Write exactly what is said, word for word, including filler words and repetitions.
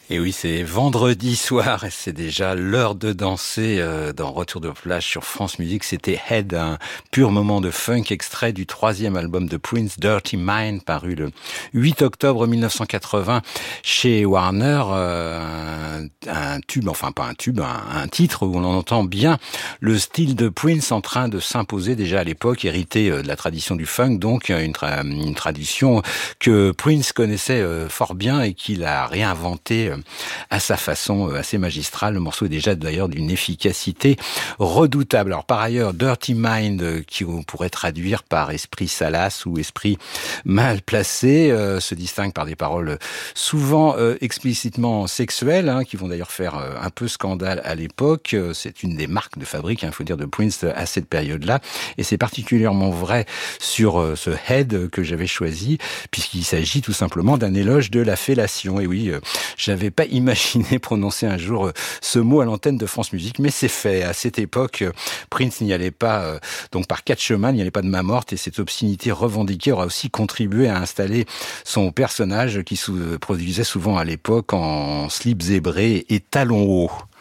Et oui, c'est vendredi soir et c'est déjà l'heure de danser euh, dans Retour de plage sur France Musique. C'était Head, un pur moment de funk extrait du troisième album de Prince, Dirty Mind, paru le huit octobre mille neuf cent quatre-vingts chez Warner. Euh, un, un tube, enfin pas un tube, un, un titre où on entend bien le style de Prince en train de s'imposer déjà à l'époque, hérité de la tradition du funk, donc une, tra- une tradition que Prince connaissait euh, fort bien et qu'il a réinventé à sa façon assez magistrale. Le morceau est déjà d'ailleurs d'une efficacité redoutable. Alors par ailleurs, Dirty Mind, qui on pourrait traduire par esprit salace ou esprit mal placé, euh, se distingue par des paroles souvent euh, explicitement sexuelles, hein, qui vont d'ailleurs faire euh, un peu scandale à l'époque. C'est une des marques de fabrique, il hein, faut dire, de Prince à cette période-là. Et c'est particulièrement vrai sur euh, ce Head que j'avais choisi, puisqu'il s'agit tout simplement d'un éloge de la fellation. Et oui, euh, j'avais pas imaginé prononcer un jour euh, ce mot à l'antenne de France Musique, mais c'est fait. À cette époque, euh, Prince n'y allait pas, euh, donc par quatre chemins, il n'y allait pas de main morte, et cette obscénité revendiquée aura aussi contribué à installer son personnage qui se produisait souvent à l'époque en slip zébré et talons hauts.